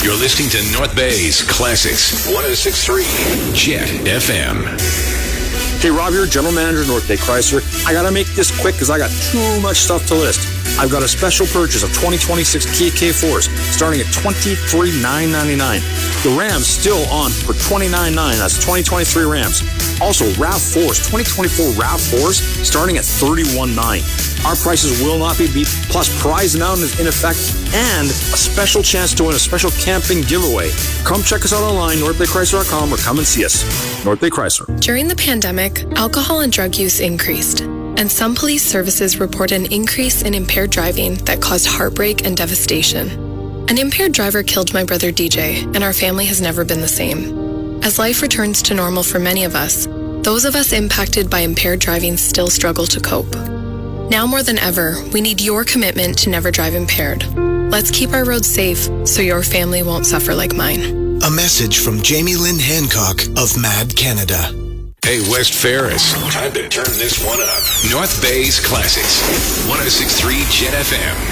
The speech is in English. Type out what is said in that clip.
You're listening to North Bay's Classics 106.3 Jet FM. Hey, Rob here, General Manager, North Bay Chrysler. I gotta make this quick because I got too much stuff to list. I've got a special purchase of 2026 Kia K4s starting at $23,999. The Ram's still on for $29,999. That's 2023 Rams. Also, RAV4s, 2024 RAV4s starting at $31,999. Our prices will not be beat. Plus, prize announcement is in effect and a special chance to win a special camping giveaway. Come check us out online, NorthBayChrysler.com, or come and see us. North Bay Chrysler. During the pandemic, alcohol and drug use increased, and some police services report an increase in impaired driving that caused heartbreak and devastation. An impaired driver killed my brother DJ, and our family has never been the same. As life returns to normal for many of us, those of us impacted by impaired driving still struggle to cope. Now more than ever, we need your commitment to never drive impaired. Let's keep our roads safe so your family won't suffer like mine. A message from Jamie Lynn Hancock of MAD Canada. Hey, West Ferris. Time to turn this one up. North Bay's Classics 106.3 Jet FM.